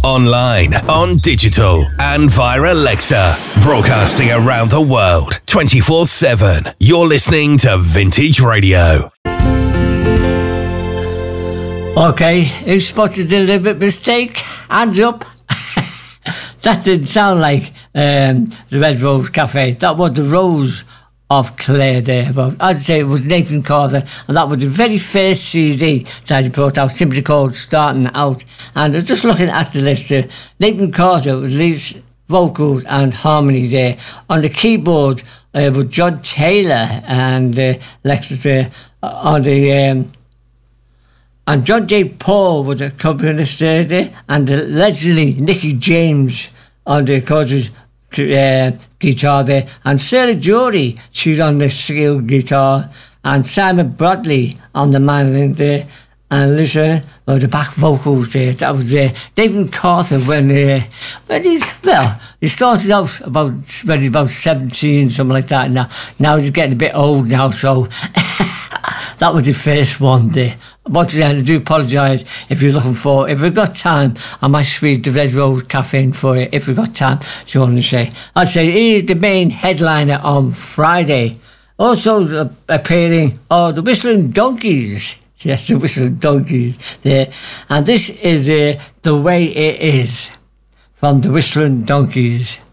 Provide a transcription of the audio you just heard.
online, on digital, and via Alexa. Broadcasting around the world, 24/7. You're listening to Vintage Radio. Okay, who spotted the little bit mistake? Hands up. That didn't sound like the Red Rose Cafe. That was the Rose of Clare there. But I'd say it was Nathan Carter, and that was the very first CD that he brought out, simply called Starting Out. And I was just looking at the list there. Nathan Carter was lead vocals and harmony there. On the keyboard was John Taylor and Lexus on the... and John J. Paul was a accompanist there, and Leslie Nicky James on the chorus guitar there, and Sarah Jory, she's on the steel guitar, and Simon Bradley on the mandolin there, and Lisa on the back vocals there. That was David Carter when he started out when he's about 17, something like that. Now he's getting a bit old now, so that was the first one there. Once again, I do apologise if you're looking for... If we've got time, I might squeeze the Red Rose Cafe in for you, if we've got time, do you want to say. I'd say he's the main headliner on Friday. Also appearing are the Whistling Donkeys. Yes, the Whistling Donkeys there. And this is The Way It Is from the Whistling Donkeys.